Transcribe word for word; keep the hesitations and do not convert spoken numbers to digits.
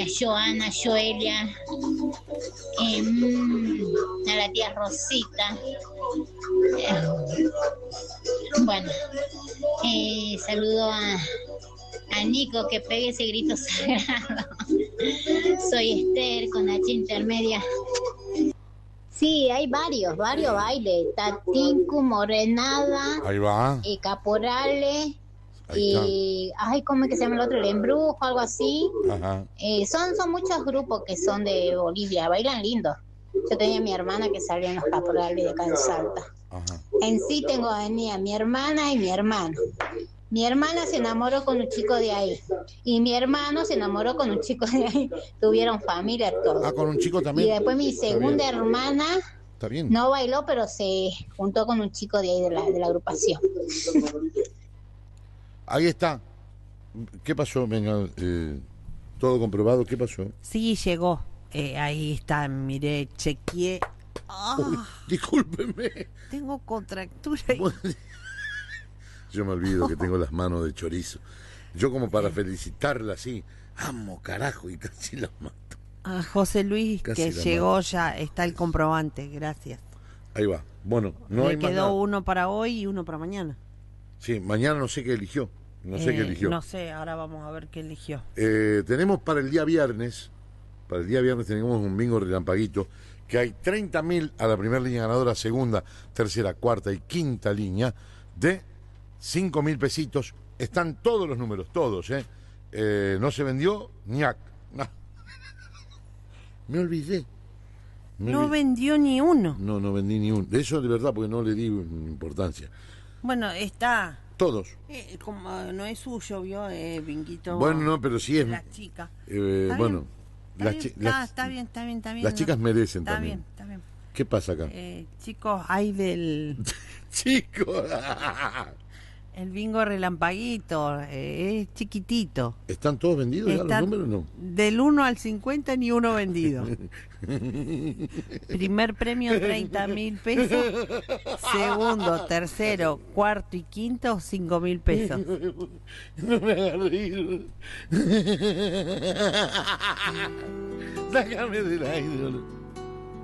doña Joana, Joelia, eh, mm, a la tía Rosita. Eh, bueno, eh, saludo a, a Nico, que pegue ese grito sagrado. Soy Esther con H intermedia. Sí, hay varios, varios bailes. Tatinku, Morenada, Ahí va. eh, Caporales, Ahí y ay, ¿cómo es que se llama el otro? El Embrujo, algo así. Ajá. Eh, son, son muchos grupos que son de Bolivia, bailan lindo. Yo tenía a mi hermana que salía en los Caporales de acá en Salta. Ajá. En sí tengo a mi hermana y mi hermano. Mi hermana se enamoró con un chico de ahí y mi hermano se enamoró con un chico de ahí. Tuvieron familia, todo. Ah, con un chico también. Y después mi segunda hermana Está bien. no bailó, pero se juntó con un chico de ahí de la, de la agrupación. Ahí está. ¿Qué pasó? Venga, eh, todo comprobado. ¿Qué pasó? Sí, llegó. Eh, ahí está, miré, chequeé. Oh, Uy, discúlpeme. tengo contractura. Y... Bueno, yo me olvido que tengo las manos de chorizo. Yo como para felicitarla así, amo carajo y casi la mato. A José Luis, Casi que la llegó mato. ya, está el comprobante, gracias. Ahí va. Bueno, no Le hay más quedó nada. uno para hoy y uno para mañana. Sí, mañana no sé qué eligió. No sé Eh, qué eligió. No sé, ahora vamos a ver qué eligió. Eh, tenemos para el día viernes, para el día viernes tenemos un bingo relampaguito, que hay treinta mil a la primera línea ganadora, segunda, tercera, cuarta y quinta línea de cinco mil pesitos. Están todos los números, todos, ¿eh? Eh, no se vendió, ñac. No. Me olvidé. Me No olvidé. vendió ni uno. No, no vendí ni uno. De eso de verdad, porque no le di importancia. Bueno, está... Todos. Eh, como no es suyo, vio, eh, Vinguito. Bueno, no, pero sí es... La chica. Eh, Está bueno, bien, las está, chi- bien, está, las- está bien, está bien, está bien. las no. chicas merecen Está también. bien, está bien. ¿Qué pasa acá? Eh, chicos, hay del... Chicos, El bingo relampaguito, eh, es chiquitito. ¿están todos vendidos ya Está los números? No. del uno al cincuenta ni uno vendido. Primer premio treinta mil pesos. Segundo, tercero, cuarto y quinto cinco mil pesos. No me hagas reír. Sácame del aire.